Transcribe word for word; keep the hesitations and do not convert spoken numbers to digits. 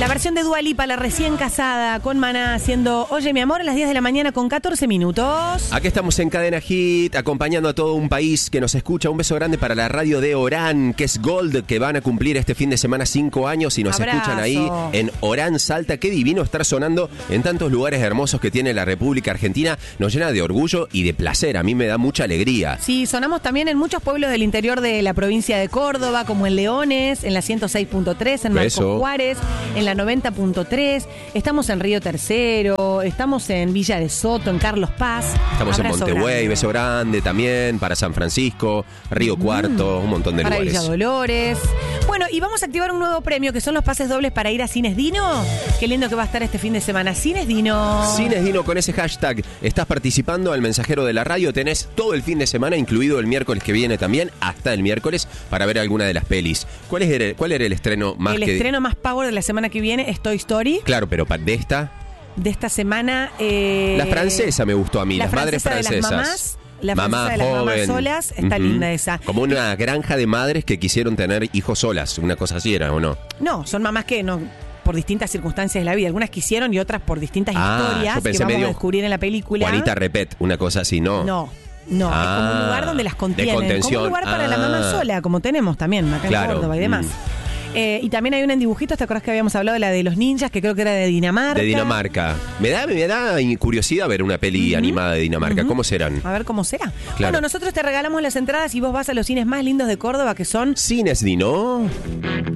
La versión de Dua Lipa, la recién casada con Maná, haciendo Oye mi amor a las diez de la mañana con catorce minutos. Aquí estamos en Cadena Hit, acompañando a todo un país que nos escucha. Un beso grande para la radio de Orán, que es Gold, que van a cumplir este fin de semana cinco años y nos Abrazo. escuchan ahí en Orán, Salta. Qué divino estar sonando en tantos lugares hermosos que tiene la República Argentina. Nos llena de orgullo y de placer. A mí me da mucha alegría. Sí, sonamos también en muchos pueblos del interior de la provincia de Córdoba, como en Leones, en la ciento seis punto tres, en Marcos Eso. Juárez, en la noventa punto tres. Estamos en Río Tercero, estamos en Villa de Soto, en Carlos Paz. Estamos Abrazo en Montevideo, grande. beso grande también, para San Francisco, Río Cuarto, un montón de Para lugares. Villa Dolores. Bueno, y vamos a activar un nuevo premio, que son los pases dobles para ir a Cines Dino. Qué lindo que va a estar este fin de semana. Cines Dino. Cines Dino, con ese hashtag estás participando al mensajero de la radio. Tenés todo el fin de semana, incluido el miércoles que viene también, hasta el miércoles, para ver alguna de las pelis. ¿Cuál, es el, cuál era el estreno más El que...? estreno más power de la semana que viene es Toy Story. Claro, pero pa- de esta... De esta semana... Eh, La francesa me gustó a mí, la las madres francesa de las francesas. mamás, la Mamá francesa de las mamás joven. solas, está Ujú. linda esa. Como una granja de madres que quisieron tener hijos solas, una cosa así era, ¿o no? No, son mamás que no... por distintas circunstancias de la vida. Algunas quisieron y otras por distintas Ah, historias yo que pensé vamos medio a descubrir en la película. Juanita Repet, una cosa así, ¿no? No, no, Ah, es como un lugar donde las de contienen. contención. Como un lugar para la mamá Ah. sola, como tenemos también acá Claro, en Córdoba y demás. mm. Eh, y también hay una en dibujitos, ¿te acordás que habíamos hablado de la de los ninjas, que creo que era de Dinamarca? De Dinamarca. Me da, me da curiosidad ver una peli animada de Dinamarca. Ujú. ¿Cómo serán? A ver cómo será. Claro. Bueno, nosotros te regalamos las entradas y vos vas a los cines más lindos de Córdoba, que son... Cines Dino.